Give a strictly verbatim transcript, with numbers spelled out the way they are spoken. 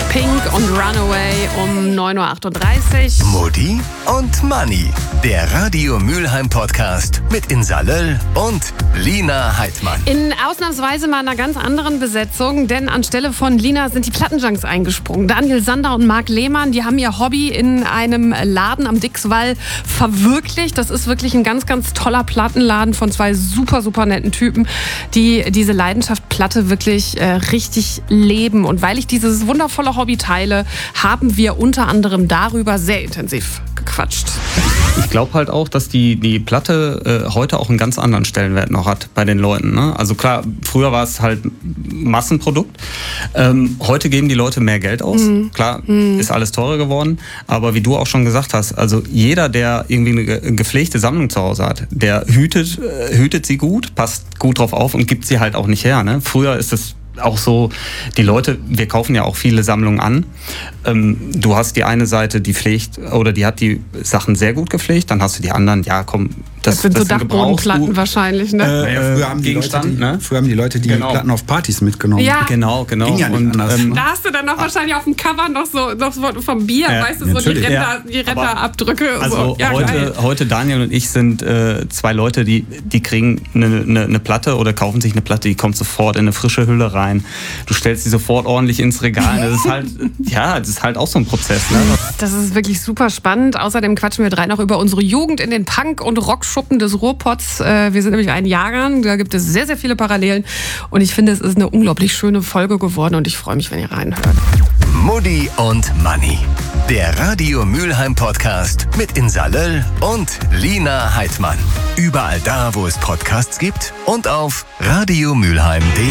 Pink und Runaway um neun Uhr achtunddreißig. Mutti und Manni, der Radio Mülheim Podcast mit Insa Löll und Lina Heidmann. In ausnahmsweise mal einer ganz anderen Besetzung, denn anstelle von Lina sind die Plattenjunks eingesprungen. Daniel Sander und Marc Lehmann, die haben ihr Hobby in einem Laden am Dixwall verwirklicht. Das ist wirklich ein ganz, ganz toller Plattenladen von zwei super, super netten Typen, die diese Leidenschaft Platte wirklich äh, richtig leben. Und weil ich dieses wundervolle Hobby teile, haben wir unter anderem darüber sehr intensiv gequatscht. Ich glaube halt auch, dass die, die Platte äh, heute auch einen ganz anderen Stellenwert noch hat bei den Leuten. Ne? Also klar, früher war es halt Massenprodukt. Ähm, heute geben die Leute mehr Geld aus. Mhm. Klar, mhm. ist alles teurer geworden. Aber wie du auch schon gesagt hast, also jeder, der irgendwie eine gepflegte Sammlung zu Hause hat, der hütet, äh, hütet sie gut, passt gut drauf auf und gibt sie halt auch nicht her. Ne? Früher ist es auch so, die Leute, wir kaufen ja auch viele Sammlungen an. Ähm, du hast die eine Seite, die pflegt oder die hat die Sachen sehr gut gepflegt, dann hast du die anderen, ja komm, das, das sind das so Dachbodenplatten wahrscheinlich, ne? Äh, ja, früher, haben die Leute, die, ne? früher haben die Leute die genau. Platten auf Partys mitgenommen. Ja. Genau, genau. Ging ja nicht und, anders, ähm, Da hast du dann noch wahrscheinlich auf dem Cover noch so, noch so vom Bier, Ja, weißt du, so die natürlich. Ränder, Ja. die Ränderabdrücke. Also so. Ja, heute, geil. heute Daniel und ich sind äh, zwei Leute, die, die kriegen eine, eine, eine Platte oder kaufen sich eine Platte, die kommt sofort in eine frische Hülle rein. Du stellst sie sofort ordentlich ins Regal. Das ist halt, ja, das ist halt auch so ein Prozess. Ne? Das ist wirklich super spannend. Außerdem quatschen wir drei noch über unsere Jugend in den Punk- und Rockschuppen des Ruhrpots. Wir sind nämlich ein Jahrgang, da gibt es sehr, sehr viele Parallelen. Und ich finde, es ist eine unglaublich schöne Folge geworden und ich freue mich, wenn ihr reinhört. Mutti und Manni, der Radio Mülheim Podcast mit Insa Löll und Lina Heidmann. Überall da, wo es Podcasts gibt und auf radiomülheim punkt de.